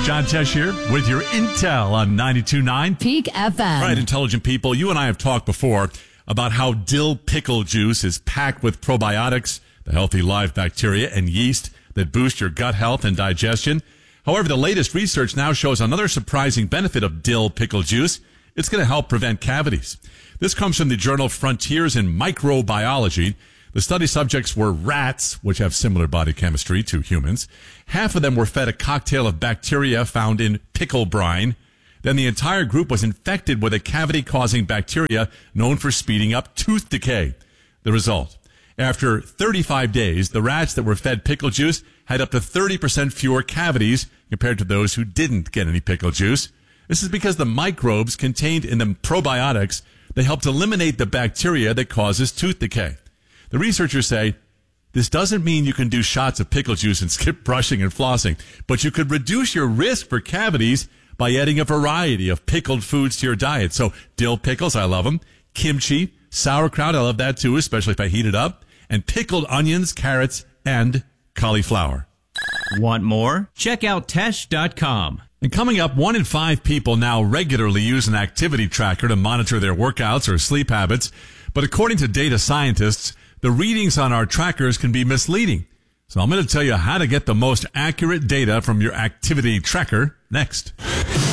John Tesh here with your intel on 92.9 Peak FM. All right, intelligent people, you and I have talked before about how dill pickle juice is packed with probiotics, the healthy live bacteria and yeast that boost your gut health and digestion. However, the latest research now shows another surprising benefit of dill pickle juice. It's going to help prevent cavities. This comes from the journal Frontiers in Microbiology. The study subjects were rats, which have similar body chemistry to humans. Half of them were fed a cocktail of bacteria found in pickle brine. Then the entire group was infected with a cavity-causing bacteria known for speeding up tooth decay. The result: after 35 days, the rats that were fed pickle juice had up to 30% fewer cavities compared to those who didn't get any pickle juice. This is because the microbes contained in the probiotics, they helped eliminate the bacteria that causes tooth decay. The researchers say this doesn't mean you can do shots of pickle juice and skip brushing and flossing, but you could reduce your risk for cavities by adding a variety of pickled foods to your diet. So dill pickles, I love them. Kimchi, sauerkraut, I love that too, especially if I heat it up. And pickled onions, carrots, and cauliflower. Want more? Check out Tesh.com. And coming up, 1 in 5 people now regularly use an activity tracker to monitor their workouts or sleep habits. But according to data scientists, the readings on our trackers can be misleading. So I'm going to tell you how to get the most accurate data from your activity tracker next.